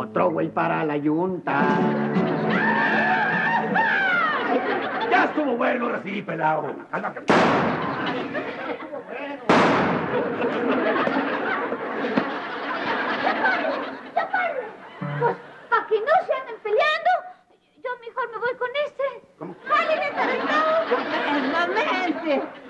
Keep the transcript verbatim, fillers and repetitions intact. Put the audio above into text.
Otro güey para la yunta. Ya estuvo bueno, ahora sí, pelado. Cálmate. Estuvo bueno. ¡Chaparro! Pues, para que no se anden peleando, yo mejor me voy con este. ¿Cómo? ¡Jálele, tarantado! Eternamente.